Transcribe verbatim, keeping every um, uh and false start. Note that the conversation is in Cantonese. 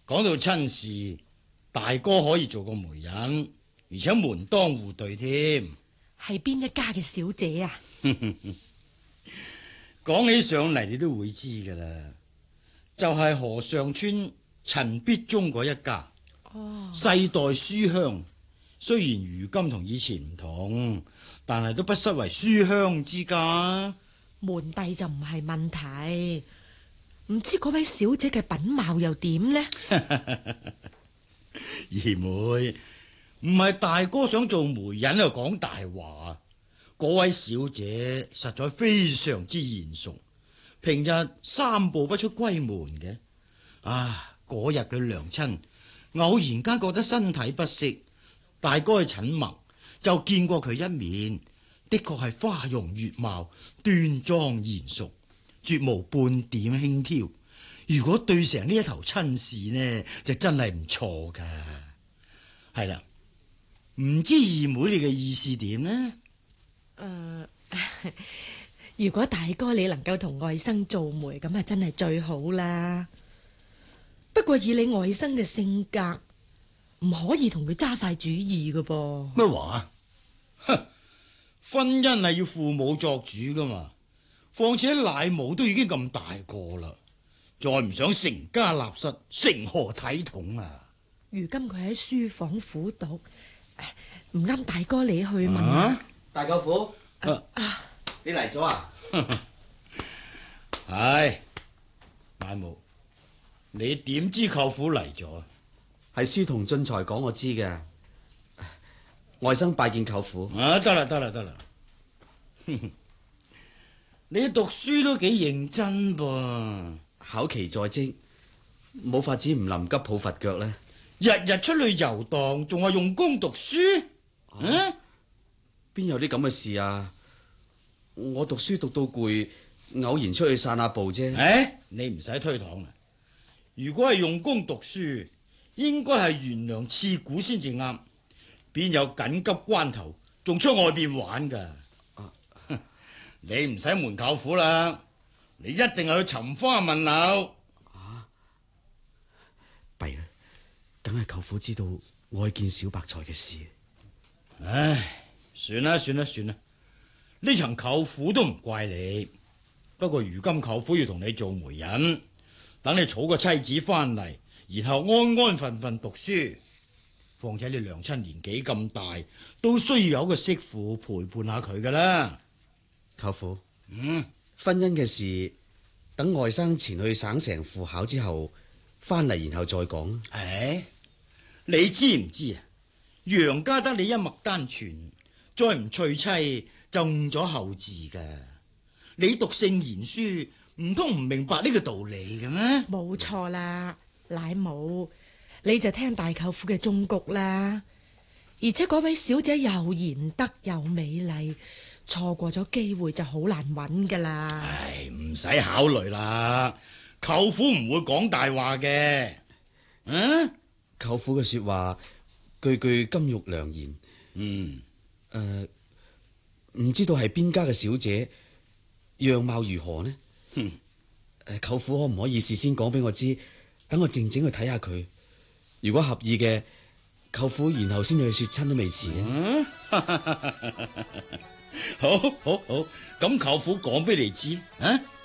講到親事，大哥可以做個媒人，而且門當戶對添。 係邊一家嘅小姐啊？ 講起上嚟，你都會知噶啦，就係、是、河上村陳必忠嗰一家。哦，世代書香，雖然如今同以前唔同，但係都不失為書香之家。 門第就唔係問題，唔知嗰位小姐嘅品貌又點呢？ 二妹，唔係大哥想做媒人就講大話。嗰位小姐實在非常之賢淑，平日三步不出閨門嘅。啊，嗰日佢娘親偶然間覺得身體不適，大哥去診脈就見過佢一面，的確係花容月貌，端莊賢淑，絕無半點輕佻。如果對成呢一頭親事呢，就真係唔錯噶。係啦，唔知二妹你嘅意思點呢？ 誒、呃，如果大哥你能夠同外甥做媒，咁啊真係最好啦。不過以你外甥嘅性格，唔可以同佢揸晒主意噶噃。 咩話？哼，婚姻係要父母作主噶嘛。況且奶母都已經咁大個啦，再唔想成家立室，成何體統啊？ 如今佢喺書房苦讀，唔啱大哥你去問下。 啊？ 大舅父， 啊啊、你嚟咗啊？ 係奶母，你點知舅父嚟咗？ 係書童進才講我知嘅。外甥拜見舅父。 啊，得啦得啦得啦，你讀書都幾認真噃。 考期在即，冇法子唔臨急抱佛腳呢。 日日出去遊蕩，仲話用功讀書？嗯、啊？ 邊有啲咁嘅事啊？我讀書讀到攰，偶然出去散下步啫。 誒，你唔使推搪啊！如果係用功讀書，應該係懸梁刺股先至啱，邊有緊急關頭仲出外邊玩噶？啊、你唔使瞞舅父啦，你一定係去尋花問柳。 啊！弊啦，梗係舅父知道我去見小白菜嘅事。 唉。算啦算啦算啦，呢層舅父都唔怪你。不過如今舅父要同你做媒人，等你娶個妻子翻嚟，然後安安分分讀書。況且你娘親年紀咁大，都需要有個媳婦陪伴下佢噶啦。 舅父， 嗯， 婚姻嘅事等外甥前去省城赴考之後翻嚟，然後再講。 唉，你知唔知啊？楊家得你一脈單傳，再唔娶妻就誤咗後字噶。你讀聖賢書，唔通唔明白呢個道理嘅咩？ 冇錯啦，奶母，你就聽大舅父嘅忠告啦。而且嗰位小姐又賢德又美麗，錯過咗機會就好難揾噶啦。 唉，唔使考慮啦，舅父唔會講大話嘅。嗯， 舅父嘅說話句句金玉良言。 嗯。 誒，唔、呃、知道係邊家嘅小姐，樣貌如何呢？ 哼、 呃，舅父可唔可以事先講俾我知，等我靜靜去睇下佢。如果合意嘅，舅父然後先至去說親都未遲。 嗯，好，好，好，咁舅父講俾你知啊。